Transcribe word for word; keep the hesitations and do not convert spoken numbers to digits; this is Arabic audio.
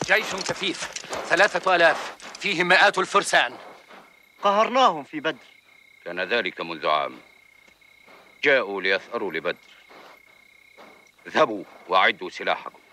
جيش كثيف، ثلاثة آلاف، فيه مئات الفرسان. قهرناهم في بدر. كان ذلك منذ عام. جاءوا ليثأروا لبدر. اذهبوا وأعدوا سلاحكم.